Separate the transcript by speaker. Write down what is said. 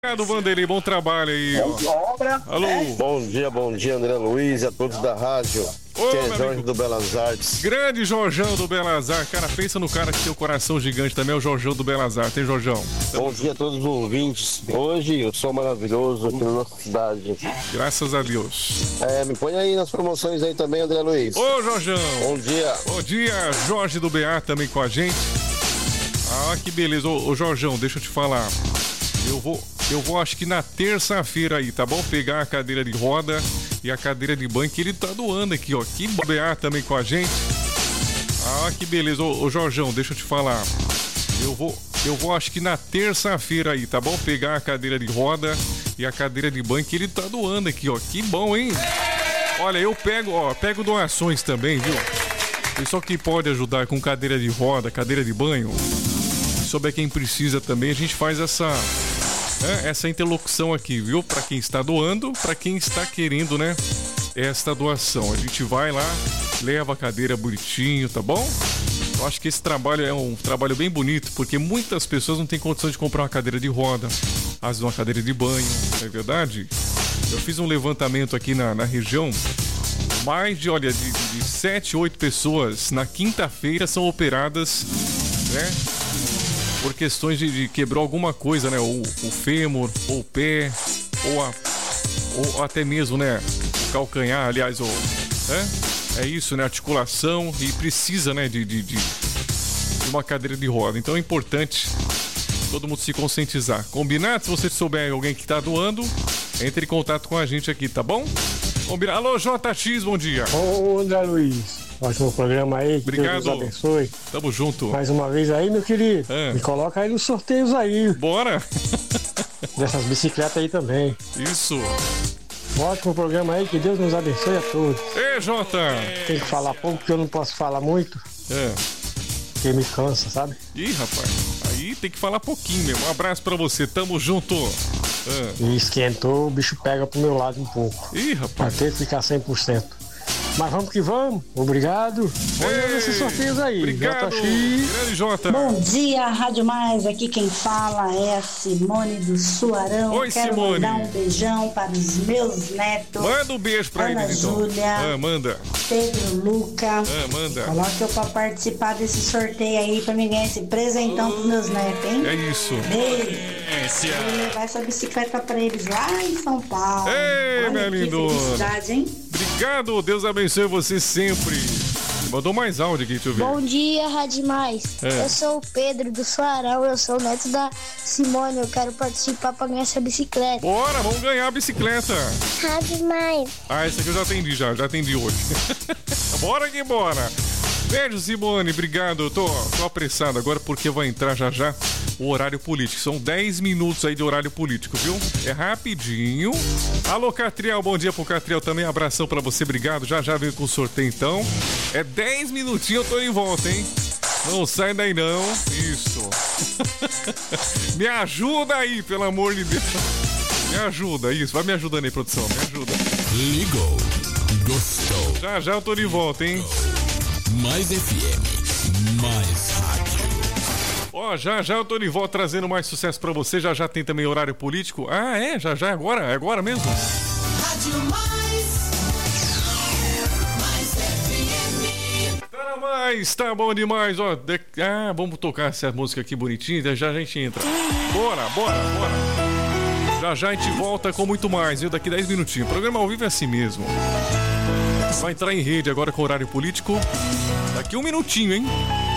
Speaker 1: Obrigado, Vanderlei, bom trabalho aí.
Speaker 2: Obra.
Speaker 1: Alô.
Speaker 3: Bom dia, André Luiz e a todos da rádio. Que é Jorge do Belas Artes.
Speaker 1: Grande Jorjão do Belas Artes. Cara, pensa no cara que tem o coração gigante também, é o Jorjão do Belas Artes, hein, Jorjão?
Speaker 3: Bom dia a todos os ouvintes. Hoje o sol maravilhoso aqui na nossa cidade.
Speaker 1: Graças a Deus.
Speaker 3: Me põe aí nas promoções aí também, André Luiz.
Speaker 1: Ô, Jorjão.
Speaker 3: Bom dia.
Speaker 1: Bom dia, Jorge do BA também com a gente. Ah, que beleza. Ô, Jorjão, deixa eu te falar. Eu vou acho que na terça-feira aí, tá bom? Pegar a cadeira de roda e a cadeira de banho que ele tá doando aqui, ó. Que BA também com a gente. Ah, que beleza. Ô, Jorjão, deixa eu te falar. Eu vou acho que na terça-feira aí, tá bom? Pegar a cadeira de roda e a cadeira de banho que ele tá doando aqui, ó. Que bom, hein? Olha, eu pego doações também, viu? Pessoal que pode ajudar com cadeira de roda, cadeira de banho. Se souber quem precisa também, a gente faz essa interlocução aqui, viu? Para quem está doando, para quem está querendo, né? Esta doação. A gente vai lá, leva a cadeira bonitinho, tá bom? Eu acho que esse trabalho é um trabalho bem bonito, porque muitas pessoas não têm condição de comprar uma cadeira de roda, às vezes uma cadeira de banho, não é verdade? Eu fiz um levantamento aqui na região, mais de 7, 8 pessoas na quinta-feira são operadas, né? Por questões de quebrou alguma coisa, né? Ou o fêmur, ou o pé, ou até mesmo, né? O calcanhar, aliás, é isso, né? Articulação e precisa, né? De uma cadeira de roda. Então é importante todo mundo se conscientizar. Combinado? Se você souber alguém que tá doando, entre em contato com a gente aqui, tá bom? Combinado. Alô, JX, bom dia.
Speaker 2: Ô, André Luiz. Ótimo programa aí, que
Speaker 1: obrigado.
Speaker 2: Deus nos abençoe.
Speaker 1: Tamo junto.
Speaker 2: Mais uma vez aí, meu querido. Me coloca aí nos sorteios aí.
Speaker 1: Bora!
Speaker 2: Dessas bicicletas aí também.
Speaker 1: Isso.
Speaker 2: Ótimo programa aí, que Deus nos abençoe a todos.
Speaker 1: Ei, Jota!
Speaker 2: Tem que falar pouco, porque eu não posso falar muito. Porque me cansa, sabe?
Speaker 1: Ih, rapaz, aí tem que falar pouquinho mesmo. Um abraço pra você, tamo junto.
Speaker 2: E esquentou, o bicho pega pro meu lado um pouco.
Speaker 1: Ih, rapaz.
Speaker 2: Vai ter que ficar 100%. Mas vamos que vamos. Obrigado. Olha esses sorteios aí.
Speaker 1: Obrigado. Grande Jota.
Speaker 4: Bom dia, Rádio Mais. Aqui quem fala é a Simone do Suarão.
Speaker 1: Oi,
Speaker 4: Quero
Speaker 1: Simone.
Speaker 4: mandar um beijão para os meus netos.
Speaker 1: Manda um beijo pra
Speaker 4: Ana
Speaker 1: eles, então.
Speaker 4: Júlia,
Speaker 1: Manda.
Speaker 4: Pedro Luca.
Speaker 1: Manda.
Speaker 4: Coloque eu pra participar desse sorteio aí pra me ganhar esse presentão pros meus netos, hein?
Speaker 1: É isso.
Speaker 4: Beijo. Vou levar essa bicicleta pra eles lá em São Paulo.
Speaker 1: Ei, minha lindona.
Speaker 4: Felicidade, hein?
Speaker 1: Obrigado, Deus abençoe você sempre. Mandou mais áudio aqui, deixa eu ver.
Speaker 5: Bom dia, Rádio Mais. Eu sou o Pedro do Suarão, eu sou o neto da Simone, eu quero participar pra ganhar essa bicicleta.
Speaker 1: Bora, vamos ganhar a bicicleta.
Speaker 5: Rádio Mais.
Speaker 1: Ah, essa aqui eu já atendi hoje. Bora que bora. Beijo, Simone, obrigado. Eu tô apressado agora porque vai entrar já o horário político. São 10 minutos aí de horário político, viu? É rapidinho. Alô, Catriel, bom dia pro Catriel também. Abração pra você, obrigado. Já veio com o sorteio então. É 10 minutinhos, eu tô em volta, hein? Não sai daí não. Isso. Me ajuda aí, pelo amor de Deus. Me ajuda, isso. Vai me ajudando aí, produção. Me ajuda.
Speaker 6: Ligou. Gostou.
Speaker 1: Já eu tô de volta, hein?
Speaker 6: Mais FM. Mais rádio.
Speaker 1: Ó, já eu tô de volta trazendo mais sucesso pra você. Já tem também horário político. Ah, é? Já é agora? É agora mesmo?
Speaker 7: Rádio Mais FM.
Speaker 1: Tá mais, tá bom demais, ó. Vamos tocar essa música aqui bonitinha, já a gente entra. Bora. Já a gente volta com muito mais, viu? Daqui 10 minutinhos. O programa ao vivo é assim mesmo. Vai entrar em rede agora com horário político. Daqui um minutinho, hein?